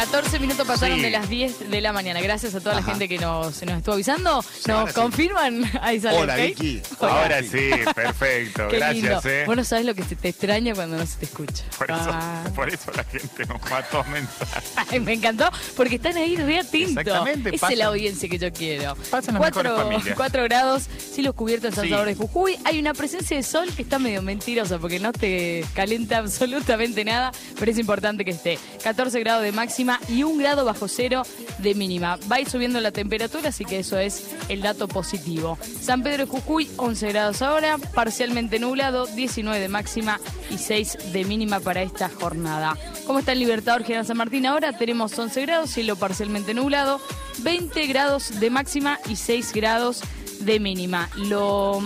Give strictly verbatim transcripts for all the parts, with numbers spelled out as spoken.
catorce minutos pasaron Sí. de las diez de la mañana. Gracias a toda la Ajá. gente que nos, se nos estuvo avisando. ¿Nos ahora sí. confirman? Ahí sale, Hola, ¿ok? Vicky. Hola. Ahora sí, perfecto. Qué Gracias, lindo. eh. Vos no sabés lo que se te extraña cuando no se te escucha. Por eso, Ah. por eso la gente nos mató mensajes. Ay, me encantó, porque están ahí re atentos. Exactamente, Esa pasan- es la audiencia que yo quiero. pasan las mejores familias. cuatro grados, cielos cubiertos en San Sí. Salvador de Jujuy. Hay una presencia de sol que está medio mentirosa, porque no te calienta absolutamente nada, pero es importante que esté. catorce grados de máxima y un grado bajo cero de mínima. Va a ir subiendo la temperatura, así que eso es el dato positivo. San Pedro de Jujuy, once grados ahora, parcialmente nublado, diecinueve de máxima y seis de mínima para esta jornada. ¿Cómo está el Libertador General San Martín ahora? Tenemos once grados, cielo parcialmente nublado, veinte grados de máxima y seis grados de mínima. Lo...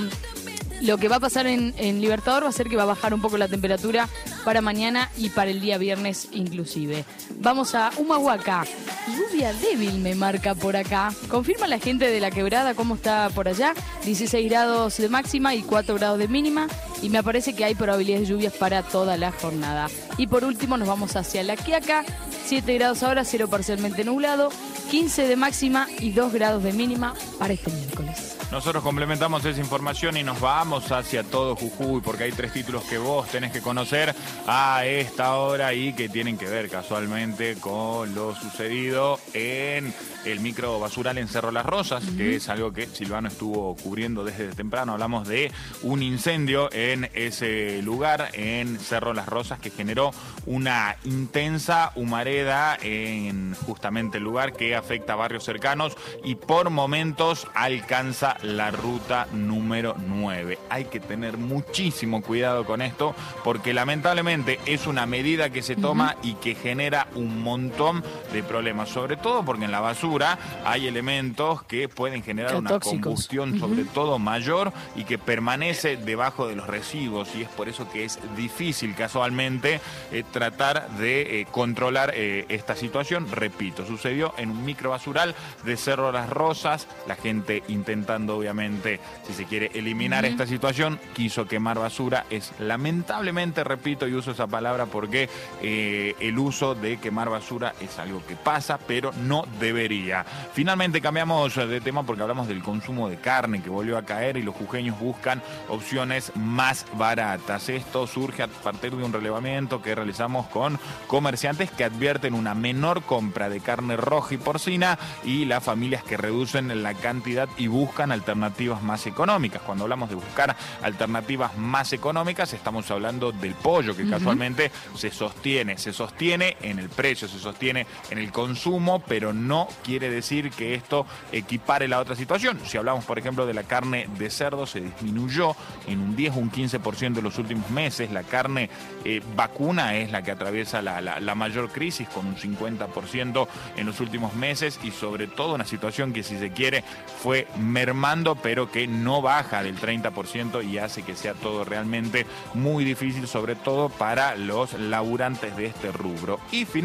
Lo que va a pasar en, en Libertador va a ser que va a bajar un poco la temperatura para mañana y para el día viernes inclusive. Vamos a Humahuaca. Lluvia débil me marca por acá. Confirma la gente de La Quebrada cómo está por allá. dieciséis grados de máxima y cuatro grados de mínima. Y me parece que hay probabilidades de lluvias para toda la jornada. Y por último nos vamos hacia La Quiaca. siete grados ahora, cielo parcialmente nublado. quince de máxima y dos grados de mínima para este miércoles. Nosotros complementamos esa información y nos vamos hacia todo Jujuy, porque hay tres títulos que vos tenés que conocer a esta hora y que tienen que ver casualmente con lo sucedido en el micro basural en Cerro Las Rosas, uh-huh. que es algo que Silvano estuvo cubriendo desde temprano. Hablamos de un incendio en ese lugar, en Cerro Las Rosas, que generó una intensa humareda en justamente el lugar que afecta a barrios cercanos y por momentos alcanza la ruta número nueve. Hay que tener muchísimo cuidado con esto porque lamentablemente es una medida que se toma uh-huh. y que genera un montón de problemas, sobre todo porque en la basura hay elementos que pueden generar Qué una tóxicos. combustión Uh-huh. sobre todo mayor y que permanece debajo de los residuos, y es por eso que es difícil casualmente eh, tratar de eh, controlar eh, esta situación. Repito, sucedió en un microbasural de Cerro Las Rosas, la gente intentando obviamente, si se quiere, eliminar uh-huh. esta situación, quiso quemar basura. Es lamentablemente, repito y uso esa palabra porque eh, el uso de quemar basura es algo que pasa, pero no debería. Finalmente cambiamos de tema porque hablamos del consumo de carne que volvió a caer y los jujeños buscan opciones más baratas. Esto surge a partir de un relevamiento que realizamos con comerciantes que advierten una menor compra de carne roja y porcina y las familias que reducen la cantidad y buscan alternativas más económicas. Cuando hablamos de buscar alternativas más económicas, estamos hablando del pollo, que uh-huh. casualmente se sostiene, se sostiene en el precio, se sostiene en el consumo, pero no quiere decir que esto equipare la otra situación. Si hablamos, por ejemplo, de la carne de cerdo, se disminuyó en un diez o un quince por ciento en los últimos meses. La carne eh, vacuna es la que atraviesa la, la, la mayor crisis, con un cincuenta por ciento en los últimos meses, y sobre todo una situación que, si se quiere, fue mermando, pero que no baja del treinta por ciento y hace que sea todo realmente muy difícil, sobre todo para los laburantes de este rubro. Y finalmente,